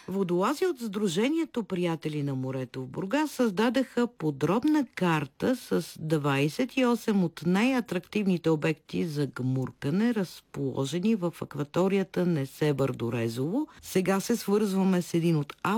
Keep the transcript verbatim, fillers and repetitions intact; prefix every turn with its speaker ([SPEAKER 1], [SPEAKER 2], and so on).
[SPEAKER 1] Водолази от Сдружението Приятели на морето в Бургас създадаха подробна карта с двадесет и осем от най-атрактивните обекти за гмуркане, разположени в акваторията Несебър до Резово. Сега се свързваме с един от